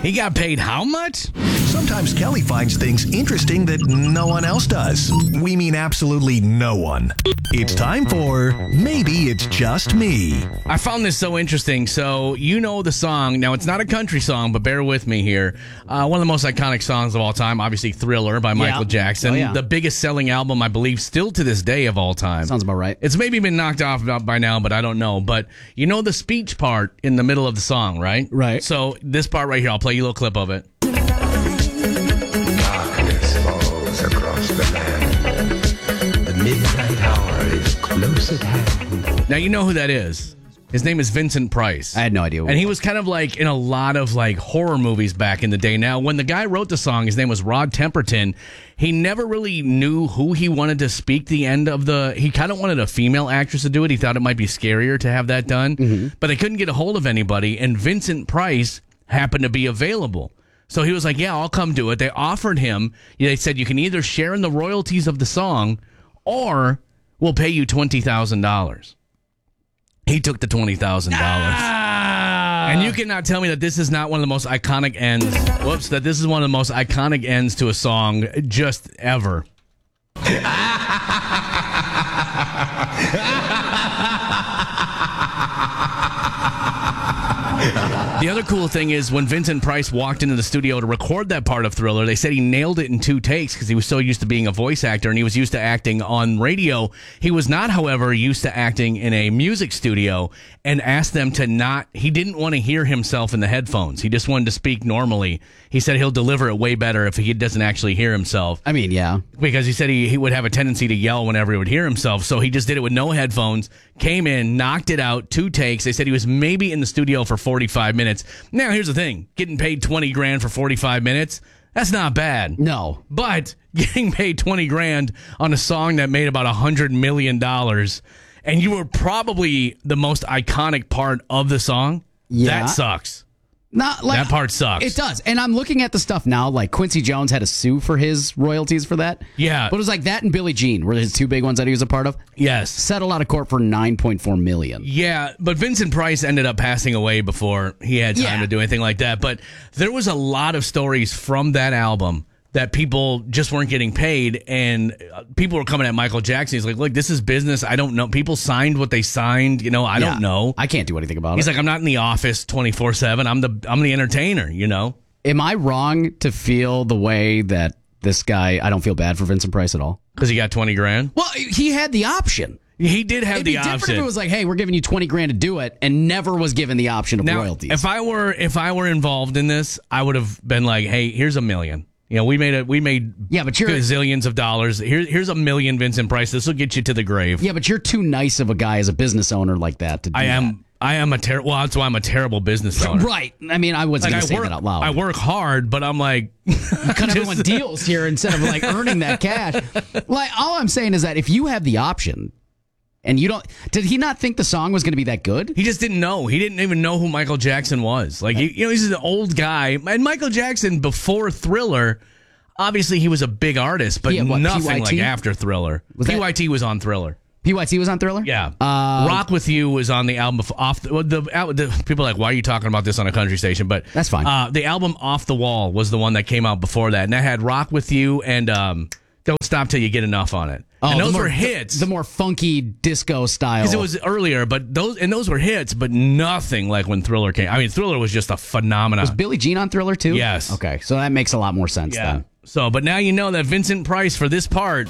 He got paid how much? Sometimes Kelly finds things interesting that no one else does. We mean absolutely no one. It's time for Maybe It's Just Me. I found this so interesting. So, you know the song. Now, it's not a country song, but bear with me here. One of the most iconic songs of all time, obviously Thriller by Michael Jackson. Oh, yeah. The biggest selling album, I believe, still to this day of all time. Sounds about right. It's maybe been knocked off by now, but I don't know. But you know the speech part in the middle of the song, right? Right. So, this part right here, I'll play you a little clip of it. Darkness falls across the land. The midnight hour is close at hand. Now, you know who that is. His name is Vincent Price. I had no idea. And he was kind of like in a lot of like horror movies back in the day. Now, when the guy wrote the song, his name was Rod Temperton. He never really knew who he wanted to speak the end of the... He kind of wanted a female actress to do it. He thought it might be scarier to have that done. Mm-hmm. But they couldn't get a hold of anybody. And Vincent Price happened to be available. So he was like, yeah, I'll come do it. They offered him... They said, you can either share in the royalties of the song or we'll pay you $20,000. He took the $20,000. And you cannot tell me that this is not one of the most iconic ends. Whoops, that this is one of the most iconic ends to a song just ever. The other cool thing is when Vincent Price walked into the studio to record that part of Thriller, they said he nailed it in 2 takes because he was so used to being a voice actor and he was used to acting on radio. He was not, however, used to acting in a music studio and asked them to not, he didn't want to hear himself in the headphones. He just wanted to speak normally. He said he'll deliver it way better if he doesn't actually hear himself. I mean, yeah. Because he said he would have a tendency to yell whenever he would hear himself. So he just did it with no headphones, came in, knocked it out, 2 takes. They said he was maybe in the studio for 45 minutes. Now, here's the thing. Getting paid $20,000 for 45 minutes, that's not bad. No. But getting paid $20,000 on a song that made about $100 million, and you were probably the most iconic part of the song, that sucks. Not like, that part sucks. It does. And I'm looking at the stuff now, like Quincy Jones had to sue for his royalties for that. Yeah. But it was like that and Billie Jean were his 2 big ones that he was a part of. Yes. Settled out of court for $9.4 million. Yeah, but Vincent Price ended up passing away before he had time to do anything like that. But there was a lot of stories from that album that people just weren't getting paid, and people were coming at Michael Jackson. He's like, look, this is business. I don't know. People signed what they signed. I don't know. I can't do anything about it. He's like, I'm not in the office 24/7. I'm the entertainer, Am I wrong to feel the way that this guy, I don't feel bad for Vincent Price at all? Because he got $20,000? Well, he had the option. He did have the It'd be different option. if it was like, hey, we're giving you $20,000 to do it, and never was given the option of royalties. If I were involved in this, I would have been like, hey, here's $1 million. We made but you're gazillions of dollars. Here's $1 million, Vincent Price. This will get you to the grave. Yeah, but you're too nice of a guy as a business owner like that to do that. I am a terrible. Well, that's why I'm a terrible business owner. Right. I mean, I wasn't going to say that out loud. I work hard, but I'm like, cut everyone deals here instead of like earning that cash. Like, all I'm saying is that if you have the option. And you don't... Did he not think the song was going to be that good? He just didn't know. He didn't even know who Michael Jackson was. Like, he's an old guy. And Michael Jackson, before Thriller, obviously he was a big artist, but nothing like after Thriller. PYT was on Thriller. PYT was on Thriller? Yeah. Rock With You was on the album off the people are like, why are you talking about this on a country station? But that's fine. The album Off the Wall was the one that came out before that. And that had Rock With You and Don't Stop Till You Get Enough on it. And those were hits. The more funky disco style. Because it was earlier, but those were hits, but nothing like when Thriller came. I mean, Thriller was just a phenomenon. Was Billie Jean on Thriller too? Yes. Okay, so that makes a lot more sense then. So, but now you know that Vincent Price for this part.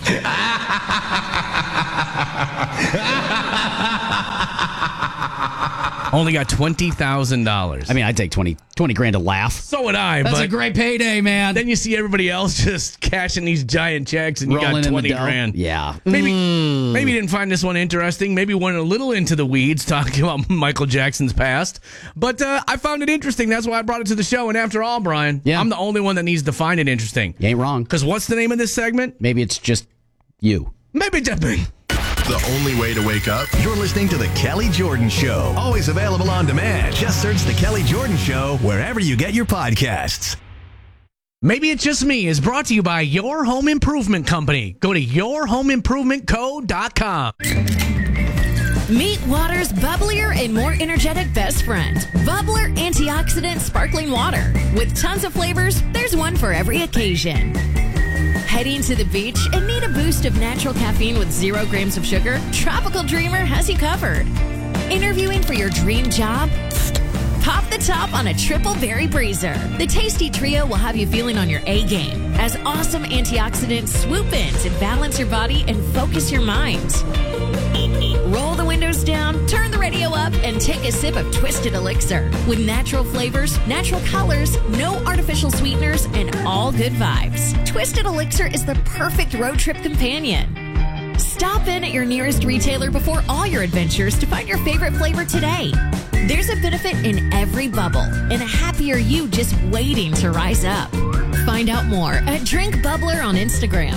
Only got $20,000. I mean, I'd take $20,000 to laugh. So would I. That's but a great payday, man. Then you see everybody else just cashing these giant checks, and rolling you got $20,000. Yeah. Maybe you didn't find this one interesting. Maybe went a little into the weeds talking about Michael Jackson's past. But I found it interesting. That's why I brought it to the show. And after all, Brian, I'm the only one that needs to find it interesting. You ain't wrong. Because what's the name of this segment? Maybe it's just you. Maybe just me. The only way to wake up? You're listening to The Kelly Jordan Show. Always available on demand. Just search The Kelly Jordan Show wherever you get your podcasts. Maybe It's Just Me is brought to you by Your Home Improvement Company. Go to yourhomeimprovementco.com. Meet water's bubblier and more energetic best friend, Bubbler Antioxidant Sparkling Water. With tons of flavors, there's one for every occasion. Heading to the beach and need a boost of natural caffeine with 0 grams of sugar? Tropical Dreamer has you covered. Interviewing for your dream job? Pop the top on a triple berry breezer. The tasty trio will have you feeling on your A game as awesome antioxidants swoop in to balance your body and focus your mind. Roll the windows down, turn the radio up, and take a sip of Twisted Elixir. With natural flavors, natural colors, no artificial sweeteners, and all good vibes. Twisted Elixir is the perfect road trip companion. Stop in at your nearest retailer before all your adventures to find your favorite flavor today. There's a benefit in every bubble and a happier you just waiting to rise up. Find out more at Drink Bubbler on Instagram.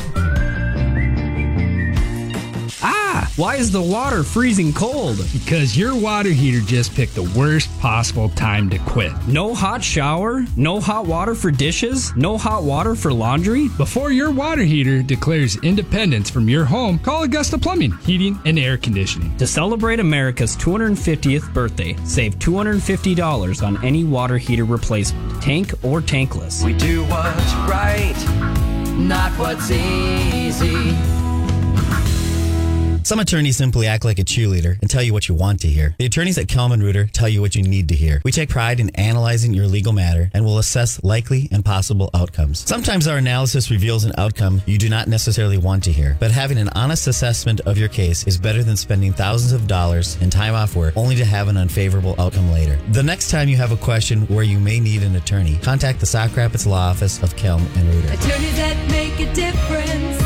Why is the water freezing cold? Because your water heater just picked the worst possible time to quit. No hot shower? No hot water for dishes? No hot water for laundry? Before your water heater declares independence from your home, call Augusta Plumbing, Heating, and Air Conditioning. To celebrate America's 250th birthday, save $250 on any water heater replacement, tank or tankless. We do what's right, not what's easy. Some attorneys simply act like a cheerleader and tell you what you want to hear. The attorneys at Kelman Reuter tell you what you need to hear. We take pride in analyzing your legal matter and will assess likely and possible outcomes. Sometimes our analysis reveals an outcome you do not necessarily want to hear, but having an honest assessment of your case is better than spending thousands of dollars and time off work only to have an unfavorable outcome later. The next time you have a question where you may need an attorney, contact the Sauk Rapids Law Office of Kelman Reuter. Attorneys that make a difference.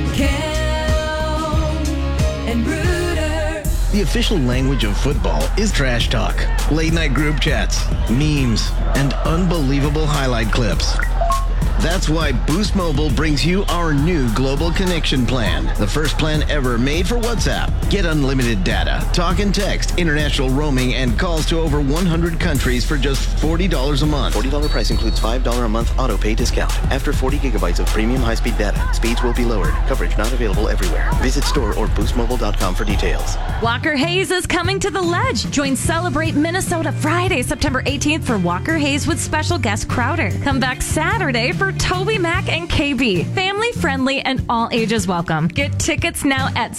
And Reuter. The official language of football is trash talk, late night group chats, memes, and unbelievable highlight clips. That's why Boost Mobile brings you our new Global Connection Plan, the first plan ever made for WhatsApp. Get unlimited data, talk and text, international roaming, and calls to over 100 countries for just $40 a month. $40 price includes $5 a month auto pay discount. After 40 gigabytes of premium high-speed data, speeds will be lowered. Coverage not available everywhere. Visit store or boostmobile.com for details. Walker Hayes is coming to the Ledge. Join Celebrate Minnesota Friday, September 18th for Walker Hayes with special guest Crowder. Come back Saturday for Toby Mac and KB. Family friendly and all ages welcome. Get tickets now at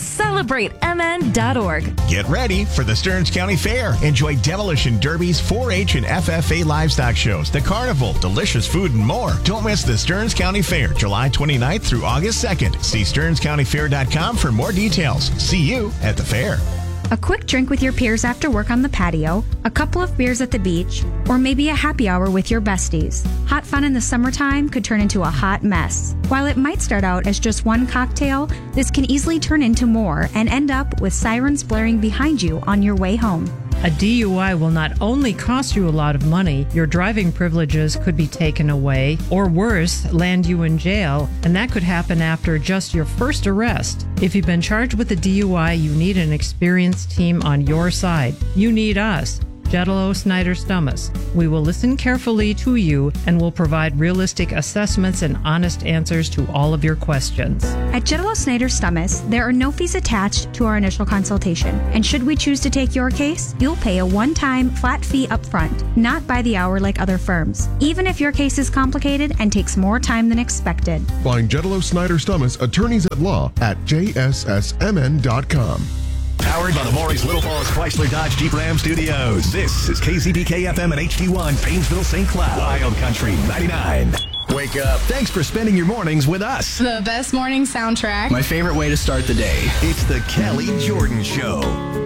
celebratemn.org. Get ready for the Stearns County Fair. Enjoy demolition derbies, 4-H and FFA livestock shows, the carnival, delicious food, and more. Don't miss the Stearns County Fair, July 29th through August 2nd. See StearnsCountyFair.com for more details. See you at the fair. A quick drink with your peers after work on the patio, a couple of beers at the beach, or maybe a happy hour with your besties. Hot fun in the summertime could turn into a hot mess. While it might start out as just one cocktail, this can easily turn into more and end up with sirens blaring behind you on your way home. A DUI will not only cost you a lot of money, your driving privileges could be taken away, or worse, land you in jail, and that could happen after just your first arrest. If you've been charged with a DUI, you need an experienced team on your side. You need us. Jetalo Snyder Stummis. We will listen carefully to you and will provide realistic assessments and honest answers to all of your questions. At Jetalo Snyder Stummis, there are no fees attached to our initial consultation. And should we choose to take your case, you'll pay a one-time flat fee up front, not by the hour like other firms, even if your case is complicated and takes more time than expected. Find Jetalo Snyder Stummis attorneys at law at jssmn.com. Powered by the Maurice Little Falls Chrysler Dodge Jeep Ram Studios. This is KZBK FM and HD1, Painesville, St. Cloud. Wild Country 99. Wake up. Thanks for spending your mornings with us. The best morning soundtrack. My favorite way to start the day. It's the Kelly Jordan Show.